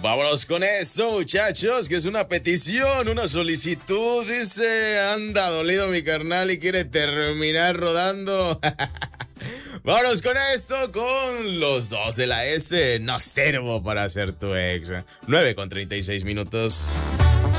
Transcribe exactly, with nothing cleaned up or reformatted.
Vámonos con esto, muchachos, que es una petición, una solicitud. Dice, anda dolido mi carnal y quiere terminar rodando. Vámonos con esto, con los dos de la S. No sirvo para ser tu ex. nueve con treinta y seis minutos.